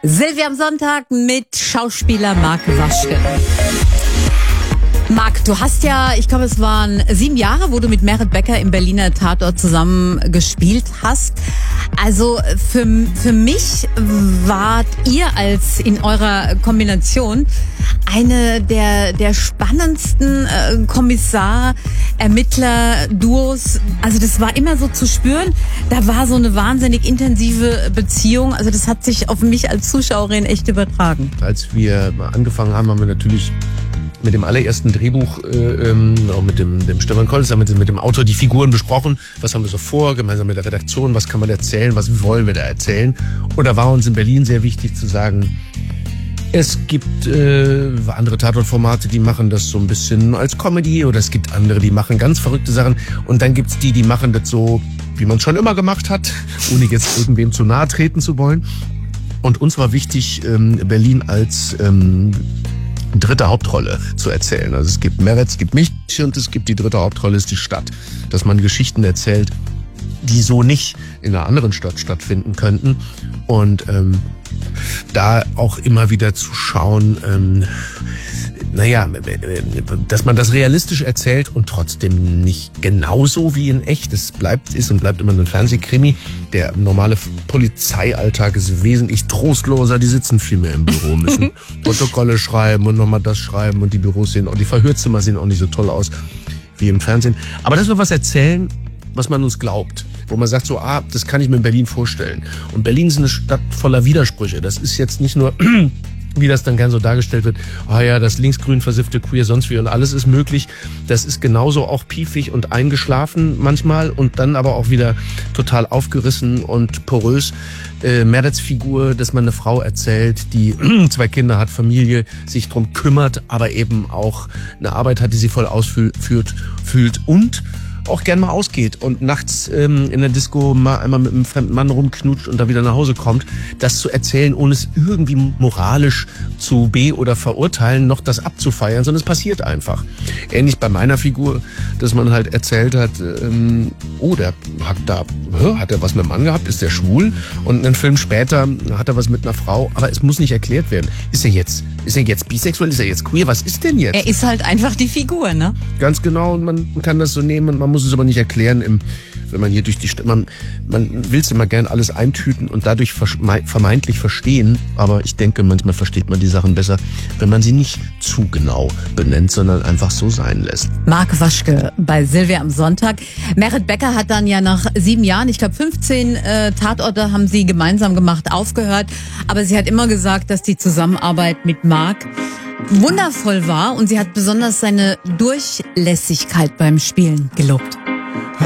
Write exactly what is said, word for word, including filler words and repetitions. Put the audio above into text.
Silvia am Sonntag mit Schauspieler Marc Waschke. Marc, du hast ja, ich glaube, es waren sieben Jahre, wo du mit Merit Becker im Berliner Tatort zusammen gespielt hast. Also für, für mich wart ihr als in eurer Kombination eine der, der spannendsten äh, Kommissar-Ermittler-Duos. Also das war immer so zu spüren. Da war so eine wahnsinnig intensive Beziehung. Also das hat sich auf mich als Zuschauerin echt übertragen. Als wir angefangen haben, haben wir natürlich mit dem allerersten Drehbuch, äh, ähm, auch mit dem, dem Stefan Kolz, mit, mit dem Autor die Figuren besprochen. Was haben wir so vor, gemeinsam mit der Redaktion, was kann man erzählen, was wollen wir da erzählen? Und da war uns in Berlin sehr wichtig zu sagen, es gibt äh, andere Tatortformate, die machen das so ein bisschen als Comedy, oder es gibt andere, die machen ganz verrückte Sachen, und dann gibt's die, die machen das so, wie man es schon immer gemacht hat, ohne jetzt irgendwem zu nahe treten zu wollen. Und uns war wichtig, ähm, Berlin als ähm, dritte Hauptrolle zu erzählen. Also es gibt Merit, es gibt mich und es gibt die dritte Hauptrolle, ist die Stadt. Dass man Geschichten erzählt, die so nicht in einer anderen Stadt stattfinden könnten. Und ähm, da auch immer wieder zu schauen, ähm, naja, dass man das realistisch erzählt und trotzdem nicht genauso wie in echt. Es bleibt, ist und bleibt immer ein Fernsehkrimi. Der normale Polizeialltag ist wesentlich trostloser. Die sitzen viel mehr im Büro, müssen Protokolle schreiben und nochmal das schreiben, und die Büros sehen, und die Verhörzimmer sehen auch nicht so toll aus wie im Fernsehen. Aber dass wir was erzählen, was man uns glaubt, wo man sagt so, ah, das kann ich mir in Berlin vorstellen. Und Berlin ist eine Stadt voller Widersprüche. Das ist jetzt nicht nur, wie das dann gern so dargestellt wird, ah ja, das linksgrün versiffte Queer, sonst wie, und alles ist möglich. Das ist genauso auch piefig und eingeschlafen manchmal und dann aber auch wieder total aufgerissen und porös. Äh, Merits Figur, dass man eine Frau erzählt, die zwei Kinder hat, Familie, sich drum kümmert, aber eben auch eine Arbeit hat, die sie voll ausführt, fühlt und auch gern mal ausgeht und nachts ähm, in der Disco mal einmal mit einem fremden Mann rumknutscht und da wieder nach Hause kommt. Das zu erzählen, ohne es irgendwie moralisch zu be- oder verurteilen, noch das abzufeiern, sondern es passiert einfach. Ähnlich bei meiner Figur, dass man halt erzählt hat, ähm, oh, der hat da, hä, hat er was mit einem Mann gehabt, ist der schwul? Und einen Film später hat er was mit einer Frau, aber es muss nicht erklärt werden. Ist er jetzt, ist er jetzt bisexuell, ist er jetzt queer, was ist denn jetzt? Er ist halt einfach die Figur, ne? Ganz genau, und man kann das so nehmen und man muss es aber nicht erklären, im, wenn man hier durch die Stadt, man, man will es immer gern alles eintüten und dadurch vermeintlich verstehen, aber ich denke, manchmal versteht man die Sachen besser, wenn man sie nicht zu genau benennt, sondern einfach so sein lässt. Marc Waschke bei Silvia am Sonntag. Merit Becker hat dann ja nach sieben Jahren, ich glaube fünfzehn äh, Tatorte haben sie gemeinsam gemacht, aufgehört, aber sie hat immer gesagt, dass die Zusammenarbeit mit Marc wundervoll war, und sie hat besonders seine Durchlässigkeit beim Spielen gelobt.